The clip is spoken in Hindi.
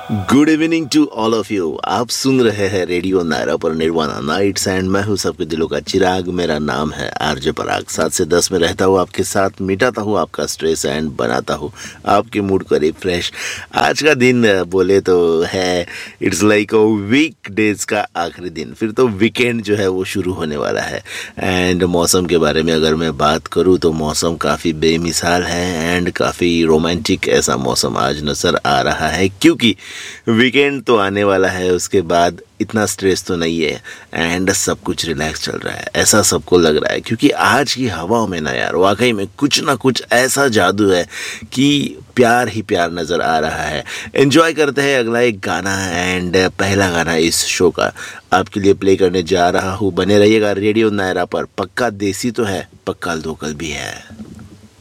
Good evening to all of you. आप सुन रहे हैं रेडियो नायरा पर निर्वाणा नाइट्स एंड मैं हूं सबके दिलों का चिराग। मेरा नाम है आरजे पराग। 7 से 10 में रहता हूं आपके साथ, मिटाता हूं आपका स्ट्रेस एंड बनाता हूं आपके मूड को रिफ्रेश। आज का दिन बोले तो है इट्स लाइक वीक डेज का आखिरी दिन, फिर तो वीकेंड जो है वो शुरू होने वाला है। एंड मौसम के बारे में अगर मैं बात करूँ तो मौसम काफ़ी बेमिसाल है एंड काफ़ी रोमांटिक ऐसा मौसम आज नज़र आ रहा है, क्योंकि वीकेंड तो आने वाला है। उसके बाद इतना स्ट्रेस तो नहीं है एंड सब कुछ रिलैक्स चल रहा है, ऐसा सबको लग रहा है। क्योंकि आज की हवाओं में ना यार वाकई में कुछ ना कुछ ऐसा जादू है कि प्यार ही प्यार नज़र आ रहा है। एंजॉय करते हैं अगला एक गाना एंड पहला गाना इस शो का आपके लिए प्ले करने जा रहा हूँ। बने रहिएगा रेडियो नायरा पर। पक्का देसी तो है, पक्का लोकल भी है।